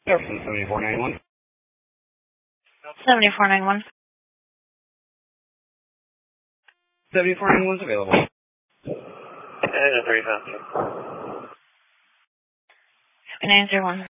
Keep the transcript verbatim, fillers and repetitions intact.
Jefferson, seventy-four ninety-one. seventy-four ninety-one. seventy-four ninety-one is available. And a three thousand. nine zero one.